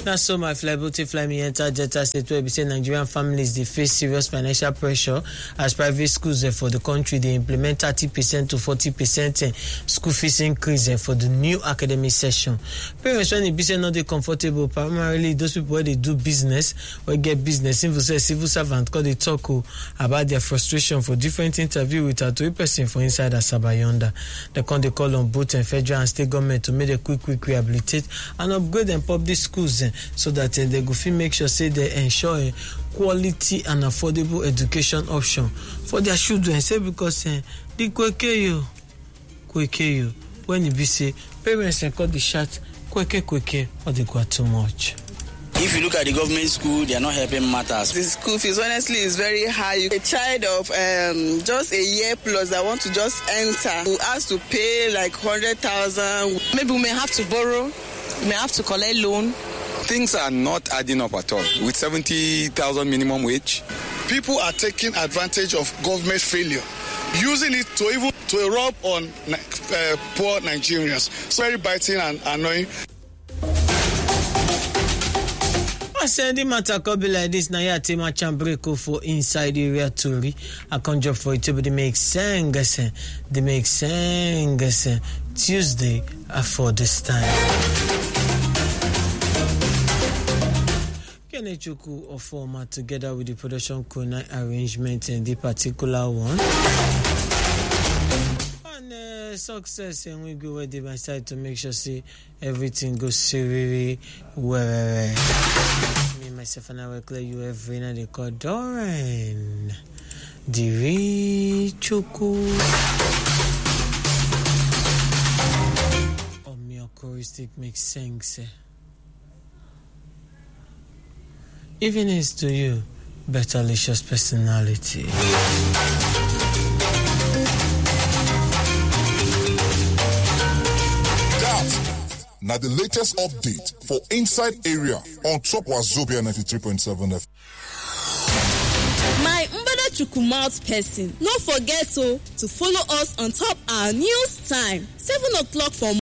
Now, so my flyboat fly me enter Delta State where we say Nigerian families they face serious financial pressure as private schools for the country they implement 30% to 40% school fees increase for the new academic session. Parents when they be say not they comfortable, primarily those people where they do business or get business, civil servant because they talk about their frustration for different interview with a 3% for inside Asaba yonder. They call on both federal and state government to make a quick rehabilitate and upgrade them public schools so that they go make sure say they ensure a quality and affordable education option for their children. Say because the kweke you when you be say parents cut the shot kweke or they got too much. If you look at the government school, they are not helping matters. The school fees, honestly, is very high. A child of just a year plus that want to just enter who has to pay like 100,000. Maybe we may have to borrow, we may have to collect loan. Things are not adding up at all. With 70,000 minimum wage, people are taking advantage of government failure, using it to rub on poor Nigerians. It's very biting and annoying. I said the matter could be like this. Now you take my chambreko for inside area Tori. I can't drop for it to be the make sense. They make sense Tuesday for this time. Kenechuku or format together with the production crew night arrangement in the particular one. And success and we go where they decide to make sure see everything goes very well. Me, myself, and I will clear you every night. They call Doran. Diri Chuku. Oh, me choristic makes sense. Even is to you, better licious personality. Now the latest update for inside area on top Wazobia 93.7 FM. My Mbada Chukumouth person, don't forget to follow us on top our news time, 7 o'clock for